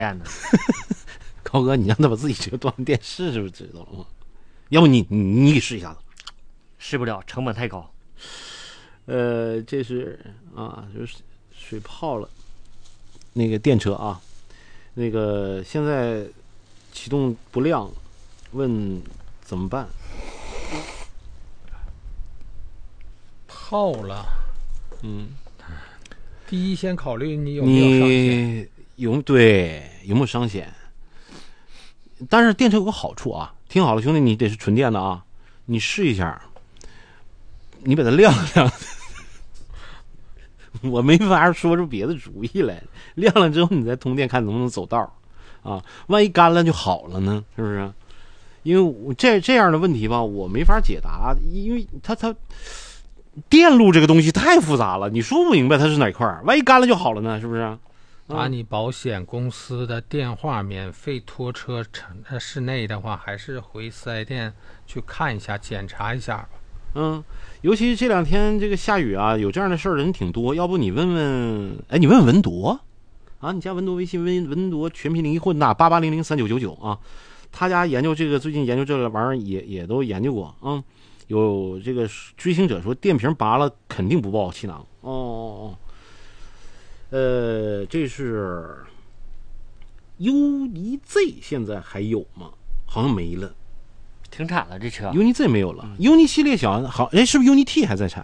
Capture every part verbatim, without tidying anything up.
呢。 高哥，你让他把自己车装电视，是不是知道了吗？要不你你你给试一下子。 试不了，成本太高。 呃，这是啊，就是水泡了。那个电车啊，那个现在启动不亮，问怎么办？ 泡了。 嗯， 第一先考虑你有没有伤险。 你有对有没有伤险？但是电车有个好处啊，听好了，兄弟，你得是纯电的啊，你试一下，你把它晾晾。我没法说出别的主意来，晾了之后你再通电，看能不能走道啊？万一干了就好了呢，是不是？因为我这这样的问题吧，我没法解答，因为它它电路这个东西太复杂了，你说不明白它是哪块儿，万一干了就好了呢，是不是？ 打你保险公司的电话，免费拖车城室内的话，还是回四 S 店去看一下，检查一下吧。 嗯，尤其这两天这个下雨啊，有这样的事儿人挺多。要不你问问，哎，你问问文铎啊，你加文铎微信，文文铎全拼零一混打八八零零三九九九啊，他家研究这个，最近研究这个玩意儿也也都研究过啊、嗯。有这个追星者说电瓶拔了肯定不爆气囊。哦哦哦。呃，这是 U E Z 现在还有吗？好像没了， 停产了这车。 U N I Z 没有了、嗯、，U N I 系列小好，哎，是不是 U N I T 还在产？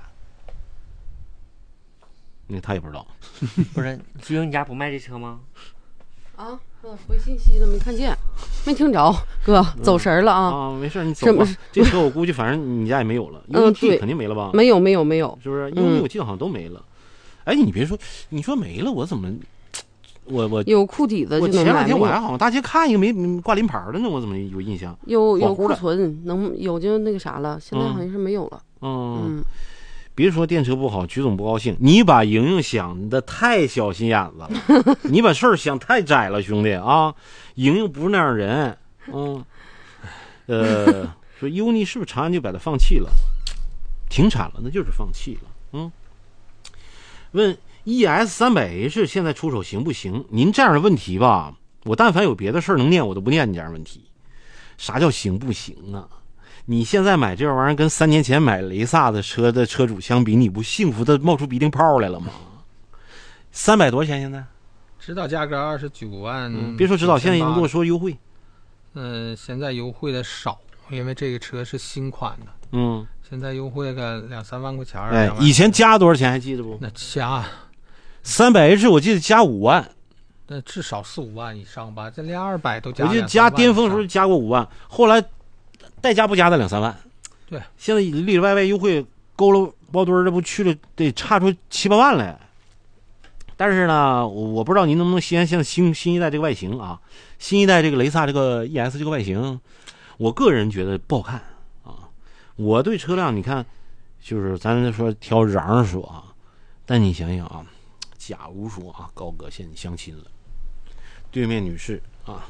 那他也不知道。 不是，只有你家不卖这车吗？ 啊，回信息都没看见，没听着，哥走神了啊！ 嗯、啊，没事，你走吧。这车我估计反正你家也没有了，U N I T 肯定没了吧？ 没有，没有，没有， 是不是 ？U N I 我记得好像都没了。哎，你别说，你说没了，我怎么，我我有库底子就能买。 我前两天我还好像大街看一个没挂临牌的呢，我怎么有印象？ 有有库存，能有就那个啥了，现在好像是没有了。 嗯，嗯别说电车不好，曲总不高兴。你把莹莹想的太小心眼子了，你把事儿想太窄了，兄弟啊！莹莹不是那样人。嗯，呃，说 U N I 是不是长安就把它放弃了？停产了，那就是放弃了。嗯。问 E S 三百 H 现在出手行不行？您这样的问题吧，我但凡有别的事儿能念，我都不念你这样的问题。啥叫行不行啊？你现在买这玩意儿跟三年前买雷萨的车的车主相比，你不幸福的冒出鼻涕泡来了吗？三百多少钱现在？ 指导价格二十九万、 嗯。别说指导，现在你跟我说优惠。 嗯、呃，现在优惠的少，因为这个车是新款的。 嗯。 现在优惠个两三万块钱。 哎，以前加多少钱还记得不？ 那加三百 H 我记得加五万， 那至少四五万以上吧，这连二百都加。 我记得加巅峰时候加过五万，后来带加不加的两三万。 对， 现在里里外外优惠勾了包堆儿，这不去了得差出七八万来。但是呢，我我不知道您能不能吸引现在新新一代这个外形啊，新一代这个雷萨这个 E S 这个外形，我个人觉得不好看。我对车辆，你看，就是咱说挑瓤说啊，但你想想啊，假如说啊，高哥现在相亲了，对面女士啊，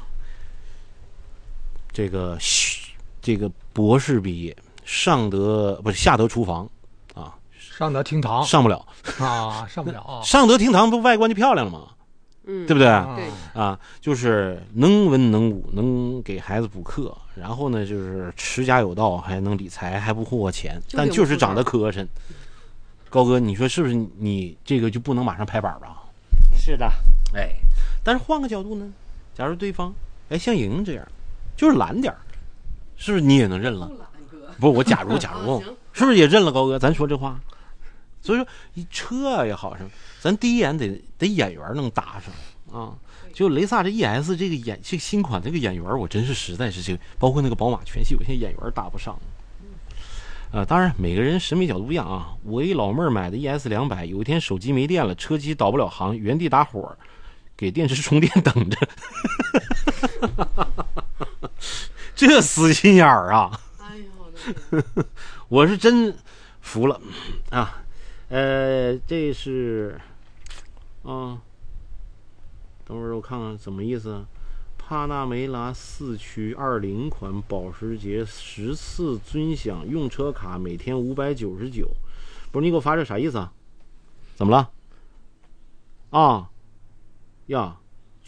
这个这个博士毕业，上得不是下得厨房啊， 上得厅堂上不了啊，上不了啊， 上得厅堂不外观就漂亮了吗？ 嗯， 对不对？ 对啊，就是能文能武，能给孩子补课，然后呢，就是持家有道，还能理财，还不霍钱，但就是长得磕碜。高哥，你说是不是？你这个就不能马上拍板吧？ 是的， 哎，但是换个角度呢，假如对方哎像莹莹这样，就是懒点儿，是不是你也能认了？不，我假如假如，是不是也认了？高哥，咱说这话。所以说，一车也好上，咱第一眼得得眼缘能搭上啊。就雷萨这 E S 这个眼这个新款这个眼缘，我真是实在是这个，包括那个宝马全系，我现在眼缘搭不上。呃，当然每个人审美角度不一样啊。我一老妹儿买的 E S 两百，有一天手机没电了，车机导不了航，原地打火，给电池充电等着。这死心眼儿啊！ 哎呦， 我是真服了啊。呃，这是，啊，等会儿我看看怎么意思。帕纳梅拉四驱二零款保时捷十次尊享用车卡，每天五百九十九。不是你给我发这啥意思啊？怎么了？啊，呀，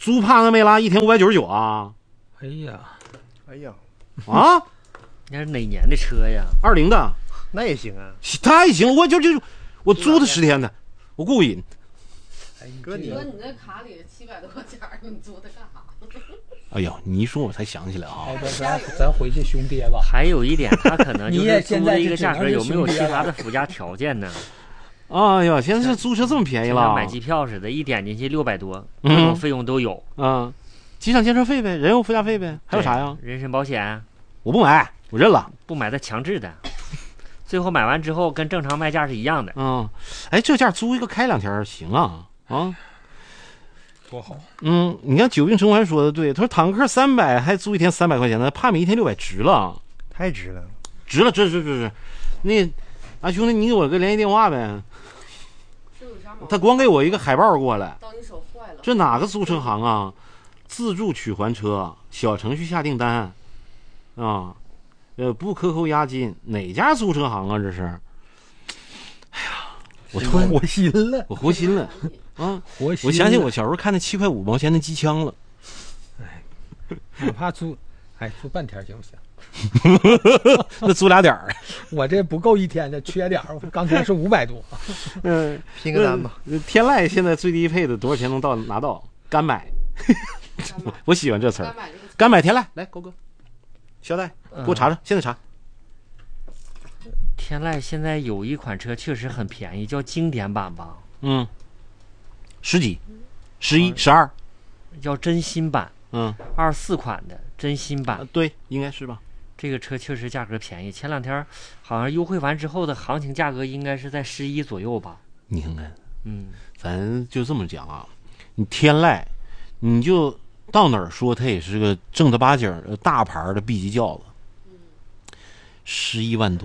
租帕拉梅拉一天五百九十九啊！ 哎呀， 哎呀， 啊， 那是哪年的车呀？ 二零的， 那也行啊。 太行，我就就我租的十天的，我过瘾。 哎哥你哥，你那卡里七百多块钱，你租它干啥？ 哎呀，你一说我才想起来啊！ 哎，咱咱回去凶爹吧。 还有一点，他可能就你也是租的一个现在就价格有没有其只能是兄弟了他的附加条件呢？ 哎呀，现在这租车这么便宜了， 就像买机票似的，一点进去六百多，各嗯种费用都有。 啊，机场建设费呗，燃油附加费呗，还有啥呀？ 对人身保险我不买，我认了。 不买的强制的，最后买完之后跟正常卖价是一样的。 嗯，哎，这价租一个开两天行啊啊！ 多好。 嗯，你看久病成还说的对，他说坦克三百还租一天三百块钱呢，帕米一天六百值了， 太值了。 值了，值值值值。那啊兄弟，你给我个联系电话呗。 是有啥毛病？ 他光给我一个海报过来， 当你手坏了。 这哪个租车行啊？自助取还车，小程序下订单，啊，呃，不克扣押金，哪家租车行啊？这是？哎呀，我突然活心了， 我活心了啊！ 活心了。 我想起我小时候看那七块五毛钱的机枪了。 哪怕租，哎，租半天行不行？ 那租俩点儿， 我这不够一天的，缺点儿。刚才是五百多。 嗯， 拼个单吧。 呃天籁现在最低配的多少钱能到拿到？干买， 干买我喜欢这词儿干。买这个词干买天籁，来高哥，肖代嗯给我查查，现在查。 天籁现在有一款车确实很便宜，叫经典版吧， 嗯，十几，十一，十二， 叫真新版， 嗯， 二四款的真新版啊。对，应该是吧？ 这个车确实价格便宜，前两天好像优惠完之后的行情价格应该是在十一左右吧。 你看看， 嗯， 咱就这么讲啊，你天籁，你就到哪儿说它也是个正儿八经儿的大牌儿的 B 级轿子，十一万多。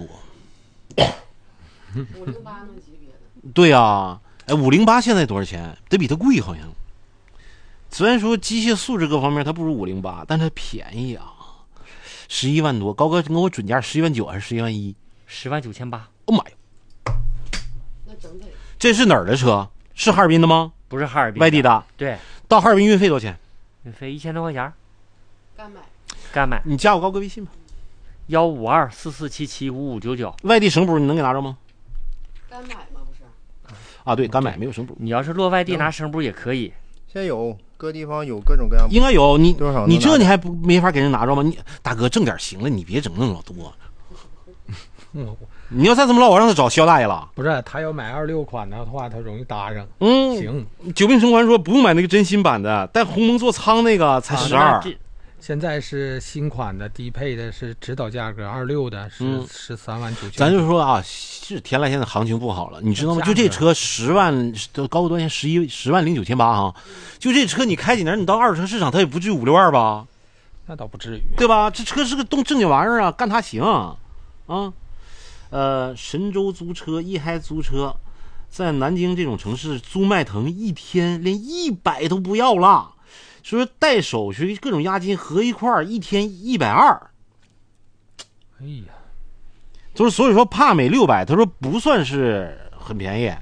五零八那级别的。 对啊，哎，五零八现在多少钱？得比它贵好像。虽然说机械素质各方面它不如五零八，但它便宜啊，十一万多。高哥，你给我准价十一万九还是十一万一？ 十万九千八， 哦妈呀， 那整体这是哪儿的车？是哈尔滨的吗？ 不是哈尔滨外地的。 对， 到哈尔滨运费多少钱？ 运费一千多块钱， 干买。 干买你加我高哥微信吧。 幺五二四四七七五五九九。 外地省补你能给拿着吗？ 干买吗？不是。 啊，对，敢买没有省补， 你要是落外地拿生补也可以。 现在有各地方有各种各样。 应该有你多少能拿你这你还不没法给人拿着吗？你大哥挣点行了，你别整那么老多。 嗯， 你要再这么唠，我让他找肖大爷了。 不是，他要买二六款的话，他容易搭上。 嗯， 行， 久病成还说不用买那个真新版的，带鸿蒙座舱那个才十二、 啊这现在是新款的低配的，是指导价格，二六的是嗯十三万九千。 咱就说啊，是天籁现在行情不好了，你知道吗？ 价格就这车十万都高多少钱？十一十万零九千八哈。就这车你开几年，你到二手车市场它也不至于五六万吧， 那倒不至于。 对吧？这车是个动正经玩意儿啊，干它行啊。呃，神州租车、一嗨租车，在南京这种城市租迈腾一天连一百都不要了，说带手续各种押金合一块儿一天一百二。 哎呀， 就是所以说帕美六百，他说不算是很便宜。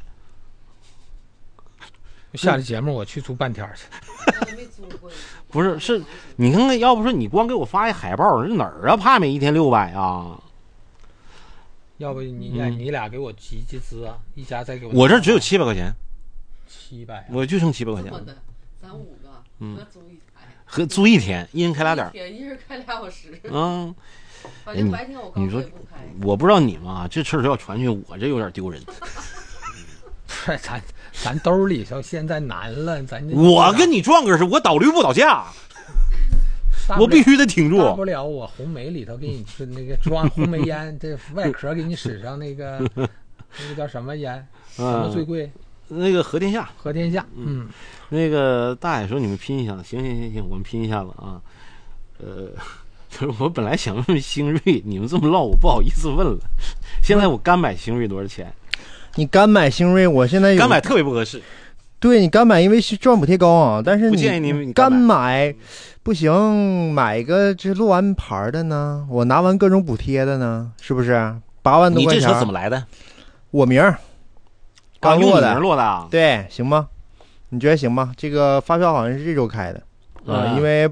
下期节目我去租半天去。 我也没租过。 不是，是你看看，要不说你光给我发一海报，是哪儿啊？帕美一天六百啊？ 要不你俩、 嗯你俩给我集集资啊，一家再给我。 我这只有七百块钱， 七百、啊， 我就剩七百块钱这么的，咱五个嗯合租一台， 和租一天，一人开俩点儿。 一天一人开俩小时。 嗯， 反正白天我告你说诉也不开。 我不知道你们啊，这事儿要传去，我这有点丢人。 不是咱咱兜里头现在难了，咱这我跟你撞个似的，我倒驴不倒架， 大不了我必须得挺住。 大不了我红梅里头给你是那个装红梅烟，这外壳给你使上那个那个叫什么烟？什么最嗯， 贵？ 那个和天下， 和天下。嗯， 那个大爷说你们拼一下子，行行行行，我们拼一下子啊。呃，就是我本来想问星瑞，你们这么唠，我不好意思问了。现在我干买星瑞多少钱？ 你敢买星瑞，我现在有干买特别不合适， 对你敢买，因为是赚补贴高啊。但是不建议你你敢敢买，不行，买个这洛安牌的呢，我拿完各种补贴的呢，是不是？八万多你这块钱。 车怎么来的？ 我名儿刚用你名刚落的， 落的啊？ 对，行吗？ 你觉得行吗？这个发票好像是这周开的啊、 啊因为